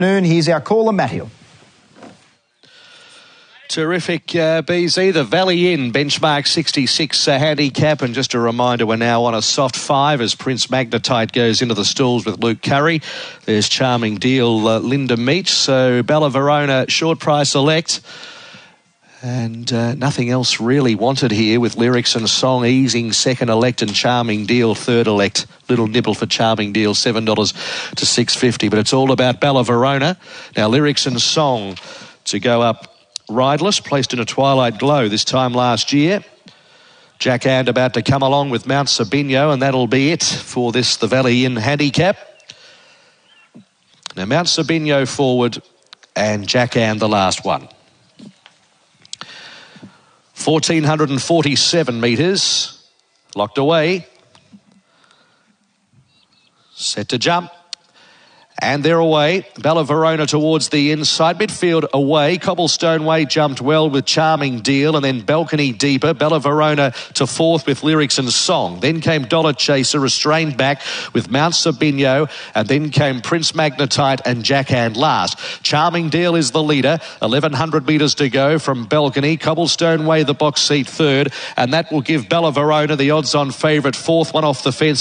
Here's our caller, Matthew. Terrific, BZ. The Valley Inn benchmark 66 handicap. And just a reminder, we're now on a soft 5 as Prince Magnetite goes into the stalls with Luke Curry. There's Charming Deal, Linda Meach. So Bella Verona, short price elect. And nothing else really wanted here with Lyrics and Song easing second elect and Charming Deal third elect. Little nibble for Charming Deal, $7 to $6.50. But it's all about Bella Verona. Now Lyrics and Song to go up rideless, placed in a Twilight Glow this time last year. Jack And about to come along with Mount Sabino, and that'll be it for this, the Valley Inn handicap. Now Mount Sabino forward and Jack And the last one. 1,447 metres, locked away. Set to jump. And they're away. Bella Verona towards the inside. Midfield away. Cobblestone Way jumped well with Charming Deal. And then Balcony deeper. Bella Verona to fourth with Lyrics and Song. Then came Dollar Chaser, restrained back with Mount Sabino. And then came Prince Magnetite and Jack Hand last. Charming Deal is the leader. 1,100 metres to go from Balcony. Cobblestone Way, the box seat third. And that will give Bella Verona the odds-on favourite. Fourth one off the fence.